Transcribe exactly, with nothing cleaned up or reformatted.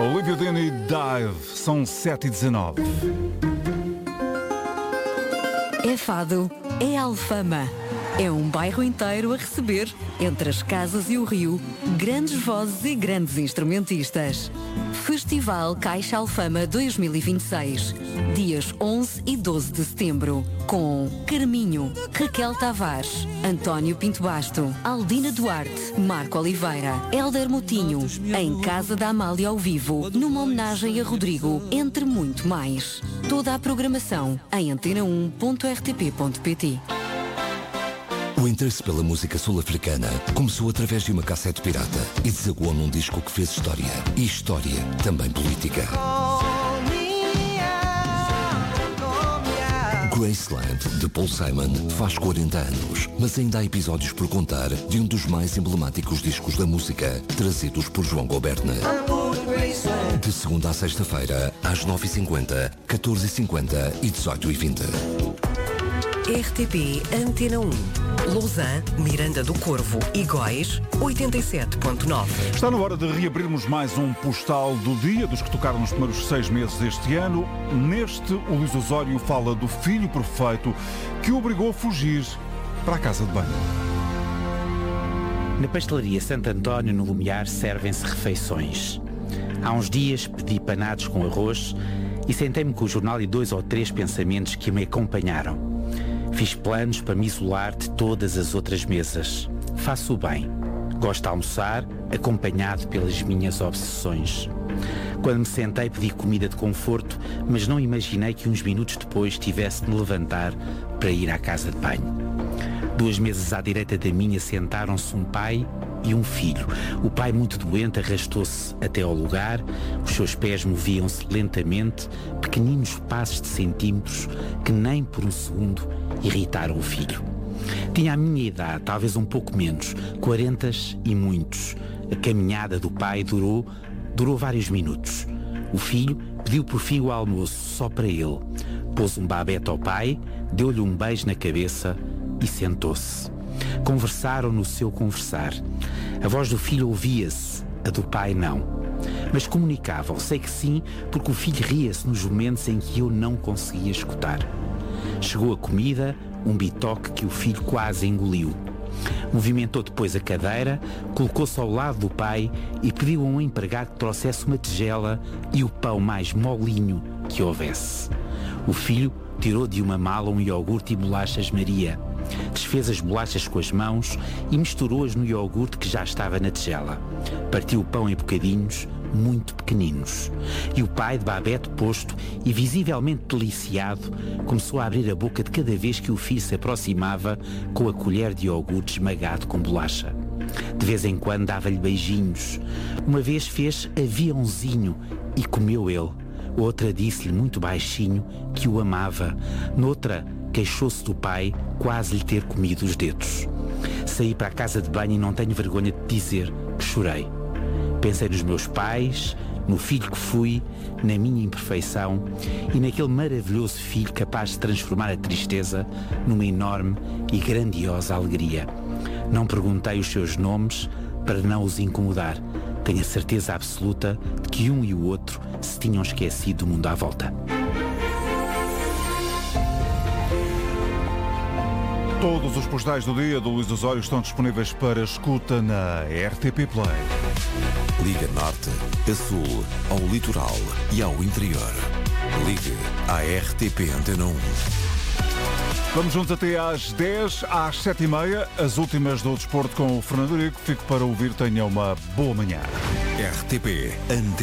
Olivia Dean e Dive, são sete e dezanove. É Fado, é Alfama. É um bairro inteiro a receber, entre as casas e o rio, grandes vozes e grandes instrumentistas. Festival Caixa Alfama dois mil e vinte e seis, dias onze e doze de setembro, com Carminho, Raquel Tavares, António Pinto Basto, Aldina Duarte, Marco Oliveira, Hélder Moutinho, em Casa da Amália ao vivo, numa homenagem a Rodrigo, entre muito mais. Toda a programação em antena um ponto r t p ponto p t. O interesse pela música sul-africana começou através de uma cassete pirata e desaguou num disco que fez história. E história também política. Graceland, de Paul Simon, faz quarenta anos, mas ainda há episódios por contar de um dos mais emblemáticos discos da música, trazidos por João Goberna. De segunda à sexta-feira, às nove e cinquenta, catorze e cinquenta e dezoito e vinte. R T P Antena um. Lausanne, Miranda do Corvo e Góis, oitenta e sete ponto nove. Está na hora de reabrirmos mais um postal do dia, dos que tocaram nos primeiros seis meses deste ano. Neste, o Luís Osório fala do filho perfeito que o obrigou a fugir para a casa de banho. Na pastelaria Santo António, no Lumiar, servem-se refeições. Há uns dias pedi panados com arroz e sentei-me com o jornal e dois ou três pensamentos que me acompanharam. Fiz planos para me isolar de todas as outras mesas. Faço o bem. Gosto de almoçar, acompanhado pelas minhas obsessões. Quando me sentei, pedi comida de conforto, mas não imaginei que uns minutos depois tivesse de me levantar para ir à casa de banho. Duas mesas à direita da minha sentaram-se um pai e um filho. O pai, muito doente, arrastou-se até ao lugar. Os seus pés moviam-se lentamente, pequeninos passos de centímetros que nem por um segundo irritaram o filho. Tinha a minha idade, talvez um pouco menos, quarentas e muitos. A caminhada do pai durou, durou vários minutos. O filho pediu por fim o almoço, só para ele. Pôs um babete ao pai, deu-lhe um beijo na cabeça e sentou-se. Conversaram no seu conversar. A voz do filho ouvia-se, a do pai não. Mas comunicavam, sei que sim, porque o filho ria-se nos momentos em que eu não conseguia escutar. Chegou a comida, um bitoque que o filho quase engoliu. Movimentou depois a cadeira, colocou-se ao lado do pai e pediu a um empregado que trouxesse uma tigela e o pão mais molinho que houvesse. O filho tirou de uma mala um iogurte e bolachas Maria. Desfez as bolachas com as mãos e misturou-as no iogurte que já estava na tigela. Partiu o pão em bocadinhos, muito pequeninos. E o pai, de babete posto e visivelmente deliciado, começou a abrir a boca de cada vez que o filho se aproximava com a colher de iogurte esmagado com bolacha. De vez em quando dava-lhe beijinhos. Uma vez fez aviãozinho e comeu ele. Outra disse-lhe muito baixinho que o amava. Noutra, queixou-se do pai quase lhe ter comido os dedos. Saí para a casa de banho e não tenho vergonha de dizer que chorei. Pensei nos meus pais, no filho que fui, na minha imperfeição e naquele maravilhoso filho capaz de transformar a tristeza numa enorme e grandiosa alegria. Não perguntei os seus nomes para não os incomodar. Tenho a certeza absoluta de que um e o outro se tinham esquecido do mundo à volta. Todos os postais do dia do Luís Osório estão disponíveis para escuta na R T P Play. Liga Norte, a Sul, ao Litoral e ao Interior. Ligue à R T P Antena um. Vamos juntos até às dez, às sete e meia, as últimas do desporto com o Fernando Rico. Fico para ouvir, tenha uma boa manhã. R T P Antena